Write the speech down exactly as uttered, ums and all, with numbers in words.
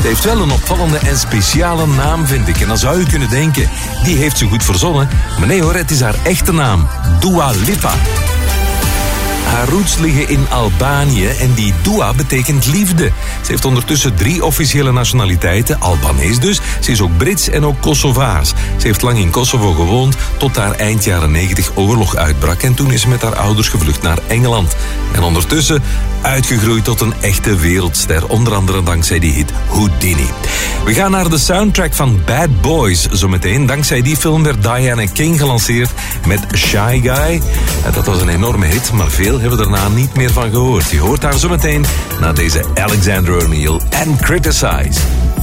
heeft wel een opvallende en speciale naam, vind ik. En dan zou je kunnen denken, die heeft ze goed verzonnen. Maar nee hoor, het is haar echte naam. Dua Lipa. Haar roots liggen in Albanië en die Dua betekent liefde. Ze heeft ondertussen drie officiële nationaliteiten, Albanees dus. Ze is ook Brits en ook Kosovaars. Ze heeft lang in Kosovo gewoond tot daar eind jaren negentig oorlog uitbrak. En toen is ze met haar ouders gevlucht naar Engeland. En ondertussen uitgegroeid tot een echte wereldster. Onder andere dankzij die hit Houdini. We gaan naar de soundtrack van Bad Boys zometeen. Dankzij die film werd Diana King gelanceerd met Shy Guy. Dat was een enorme hit, maar veel hebben we daarna niet meer van gehoord. Je hoort haar zometeen na deze Alexander O'Neal en Criticize.